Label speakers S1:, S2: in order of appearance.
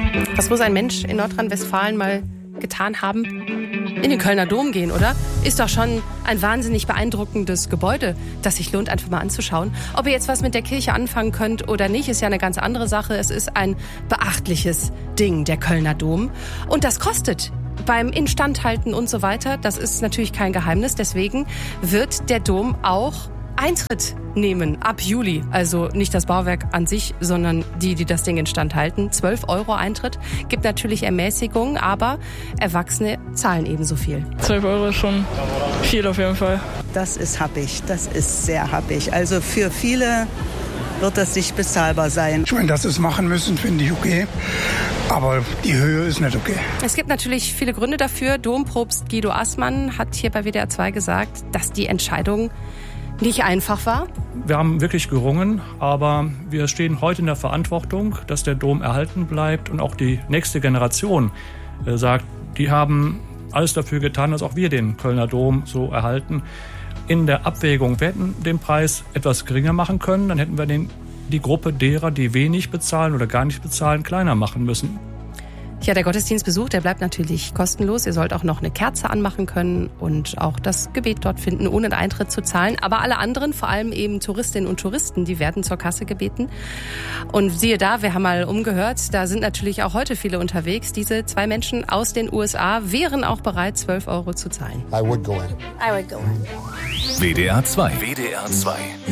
S1: Was muss ein Mensch in Nordrhein-Westfalen mal getan haben? In den Kölner Dom gehen, oder? Ist doch schon ein wahnsinnig beeindruckendes Gebäude, das sich lohnt, einfach mal anzuschauen. Ob ihr jetzt was mit der Kirche anfangen könnt oder nicht, ist ja eine ganz andere Sache. Es ist ein beachtliches Ding, der Kölner Dom. Und das kostet beim Instandhalten und so weiter. Das ist natürlich kein Geheimnis. Deswegen wird der Dom auch Eintritt nehmen ab Juli. Also nicht das Bauwerk an sich, sondern die das Ding instand halten. 12 € Eintritt. Gibt natürlich Ermäßigungen, aber Erwachsene zahlen ebenso viel.
S2: 12 € ist schon viel auf jeden Fall.
S3: Das ist happig. Das ist sehr happig. Also für viele wird das nicht bezahlbar sein.
S4: Ich meine, dass sie es machen müssen, finde ich okay. Aber die Höhe ist nicht okay.
S1: Es gibt natürlich viele Gründe dafür. Dompropst Guido Assmann hat hier bei WDR 2 gesagt, dass die Entscheidung nicht einfach war.
S5: Wir haben wirklich gerungen, aber wir stehen heute in der Verantwortung, dass der Dom erhalten bleibt und auch die nächste Generation sagt, die haben alles dafür getan, dass auch wir den Kölner Dom so erhalten. In der Abwägung, wir hätten den Preis etwas geringer machen können, dann hätten wir die Gruppe derer, die wenig bezahlen oder gar nicht bezahlen, kleiner machen müssen.
S1: Ja, der Gottesdienstbesuch, der bleibt natürlich kostenlos. Ihr sollt auch noch eine Kerze anmachen können und auch das Gebet dort finden, ohne Eintritt zu zahlen. Aber alle anderen, vor allem eben Touristinnen und Touristen, die werden zur Kasse gebeten. Und siehe da, wir haben mal umgehört, da sind natürlich auch heute viele unterwegs. Diese 2 Menschen aus den USA wären auch bereit, 12 € zu zahlen.
S6: I would go in.
S7: I would go in.
S8: WDR 2. WDR 2.